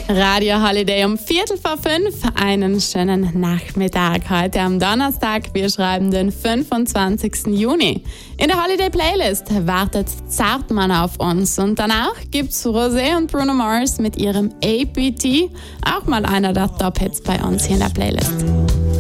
Radio Holiday um 4:45. Einen schönen Nachmittag heute am Donnerstag. Wir schreiben den 25. Juni. In der Holiday Playlist wartet Zartmann auf uns. Und danach gibt's Rosé und Bruno Mars mit ihrem APT. Auch mal einer der Top-Hits bei uns hier in der Playlist.